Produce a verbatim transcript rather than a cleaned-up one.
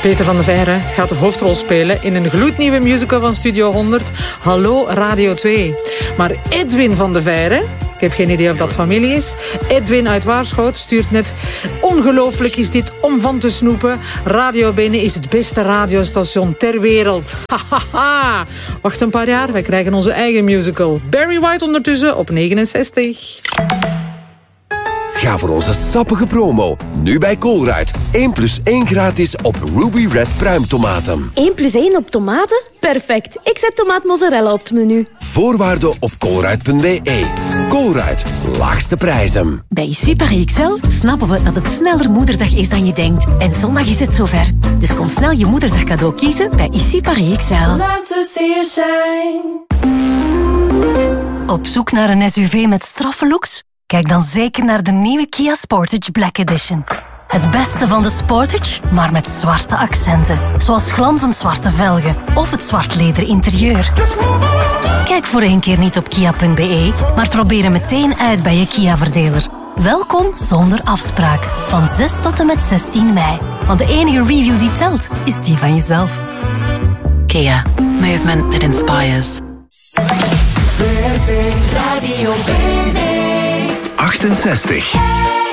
Peter van de Veire gaat de hoofdrol spelen in een gloednieuwe musical van Studio honderd, Hallo Radio twee. Maar Edwin van de Veire, ik heb geen idee of dat familie is, Edwin uit Waarschoot stuurt net: ongelooflijk is dit om van te snoepen. Radio Bene is het beste radiostation ter wereld. Hahaha. Wacht een paar jaar, wij krijgen onze eigen musical. Barry White ondertussen op negenenzestig. Ga voor onze sappige promo. Nu bij Colruyt. één plus één gratis op Ruby Red pruimtomaten. één plus één op tomaten? Perfect. Ik zet tomaat mozzarella op het menu. Voorwaarden op colruyt punt b e. Colruyt. Laagste prijzen. Bij I C Paris X L snappen we dat het sneller moederdag is dan je denkt. En zondag is het zover. Dus kom snel je moederdag cadeau kiezen bij I C Paris X L. Love to see you shine. Op zoek naar een S U V met straffe looks? Kijk dan zeker naar de nieuwe Kia Sportage Black Edition. Het beste van de Sportage, maar met zwarte accenten. Zoals glanzend zwarte velgen of het zwart leder interieur. Kijk voor één keer niet op kia punt b e, maar probeer hem meteen uit bij je Kia-verdeler. Welkom zonder afspraak. Van zes tot en met zestien mei. Want de enige review die telt, is die van jezelf. Kia. Movement that inspires. V R T Radio Bene achtenzestig.